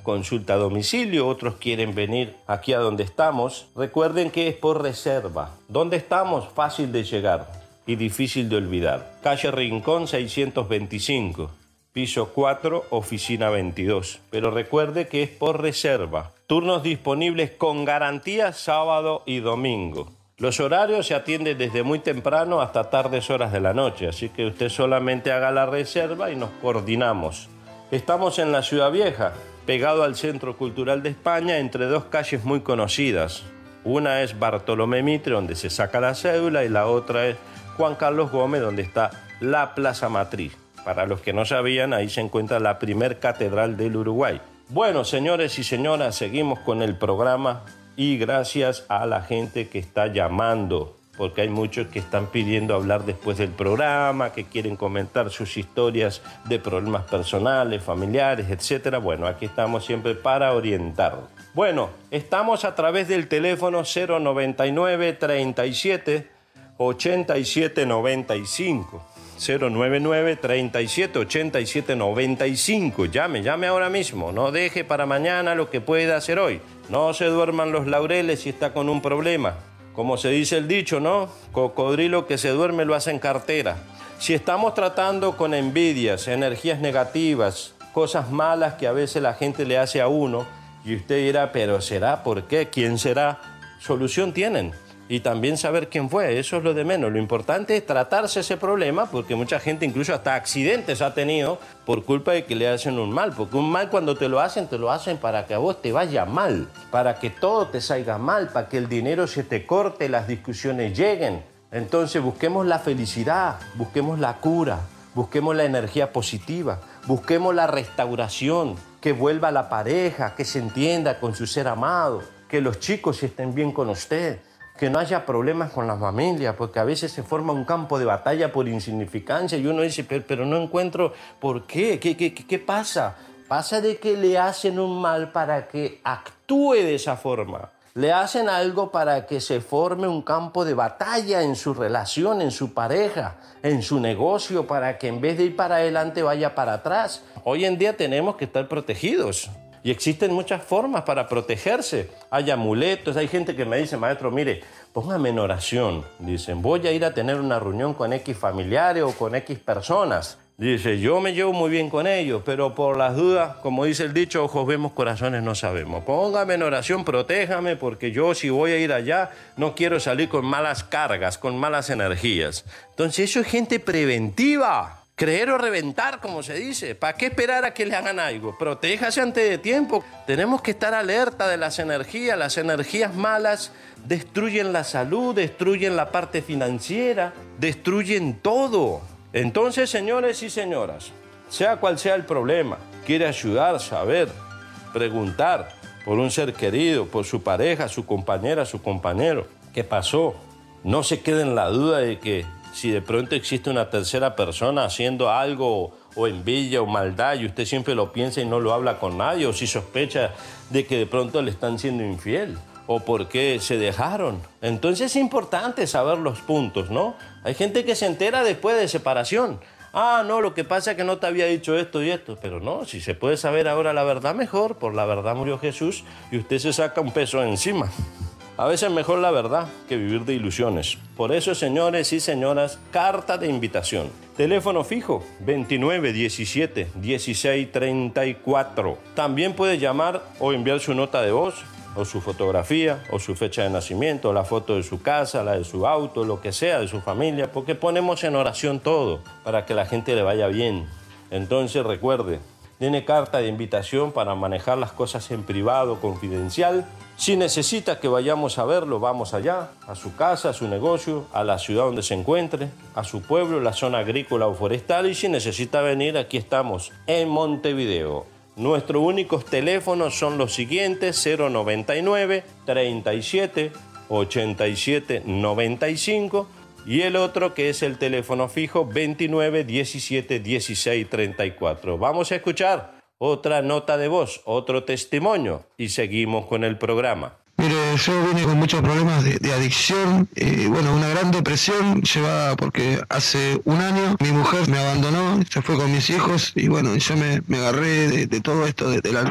consulta a domicilio, otros quieren venir aquí a donde estamos. Recuerden que es por reserva. ¿Dónde estamos? Fácil de llegar y difícil de olvidar. Calle Rincón 625, piso 4, oficina 22. Pero recuerde que es por reserva. Turnos disponibles con garantía sábado y domingo. Los horarios se atienden desde muy temprano hasta tardes horas de la noche, así que usted solamente haga la reserva y nos coordinamos. Estamos en la Ciudad Vieja, pegado al Centro Cultural de España, entre dos calles muy conocidas. Una es Bartolomé Mitre, donde se saca la cédula, y la otra es Juan Carlos Gómez, donde está la Plaza Matriz. Para los que no sabían, ahí se encuentra la primer catedral del Uruguay. Bueno, señores y señoras, seguimos con el programa. Y gracias a la gente que está llamando, porque hay muchos que están pidiendo hablar después del programa, que quieren comentar sus historias de problemas personales, familiares, etc. Bueno, aquí estamos siempre para orientar. Bueno, estamos a través del teléfono 099 37 87 95. 099 37 87 95. Llame ahora mismo. No deje para mañana lo que pueda hacer hoy. No se duerman los laureles si está con un problema. Como se dice el dicho, ¿no? Cocodrilo que se duerme lo hace en cartera. Si estamos tratando con envidias, energías negativas, cosas malas que a veces la gente le hace a uno, y usted dirá, ¿pero será? ¿Por qué? ¿Quién será? Solución tienen. Y también saber quién fue, eso es lo de menos. Lo importante es tratarse ese problema, porque mucha gente incluso hasta accidentes ha tenido por culpa de que le hacen un mal. Porque un mal cuando te lo hacen para que a vos te vaya mal, para que todo te salga mal, para que el dinero se te corte, las discusiones lleguen. Entonces busquemos la felicidad, busquemos la cura, busquemos la energía positiva, busquemos la restauración, que vuelva la pareja, que se entienda con su ser amado, que los chicos estén bien con usted, que no haya problemas con la familia, porque a veces se forma un campo de batalla por insignificancia y uno dice, pero no encuentro por qué. ¿Qué pasa? Pasa de que le hacen un mal para que actúe de esa forma. Le hacen algo para que se forme un campo de batalla en su relación, en su pareja, en su negocio, para que en vez de ir para adelante vaya para atrás. Hoy en día tenemos que estar protegidos. Y existen muchas formas para protegerse. Hay amuletos, hay gente que me dice, maestro, mire, póngame en oración. Dicen, voy a ir a tener una reunión con X familiares o con X personas. Dice, yo me llevo muy bien con ellos, pero por las dudas, como dice el dicho, ojos vemos, corazones no sabemos. Póngame en oración, protéjame, porque yo si voy a ir allá, no quiero salir con malas cargas, con malas energías. Entonces eso es gente preventiva. Creer o reventar, como se dice. ¿Para qué esperar a que le hagan algo? Protéjase antes de tiempo. Tenemos que estar alerta de las energías. Las energías malas destruyen la salud, destruyen la parte financiera, destruyen todo. Entonces, señores y señoras, sea cual sea el problema, quiere ayudar, saber, preguntar por un ser querido, por su pareja, su compañera, su compañero. ¿Qué pasó? No se quede en la duda de que si de pronto existe una tercera persona haciendo algo o envidia o maldad y usted siempre lo piensa y no lo habla con nadie, o si sospecha de que de pronto le están siendo infiel o por qué se dejaron. Entonces es importante saber los puntos, ¿no? Hay gente que se entera después de separación. Ah, no, lo que pasa es que no te había dicho esto y esto. Pero no, si se puede saber ahora la verdad, mejor. Por la verdad murió Jesús y usted se saca un peso encima. A veces mejor la verdad que vivir de ilusiones. Por eso, señores y señoras, carta de invitación. Teléfono fijo 29 17 16 34. También puede llamar o enviar su nota de voz, o su fotografía, o su fecha de nacimiento, o la foto de su casa, la de su auto, lo que sea, de su familia, porque ponemos en oración todo para que la gente le vaya bien. Entonces recuerde, tiene carta de invitación para manejar las cosas en privado, confidencial. Si necesita que vayamos a verlo, vamos allá, a su casa, a su negocio, a la ciudad donde se encuentre, a su pueblo, la zona agrícola o forestal. Y si necesita venir, aquí estamos, en Montevideo. Nuestros únicos teléfonos son los siguientes: 099 37 87 95 y el otro que es el teléfono fijo 29 17 16 34. Vamos a escuchar otra nota de voz, otro testimonio y seguimos con el programa. Mire, yo vine con muchos problemas de adicción, una gran depresión llevada porque hace un año mi mujer me abandonó, se fue con mis hijos y yo me agarré de todo esto del alcohol.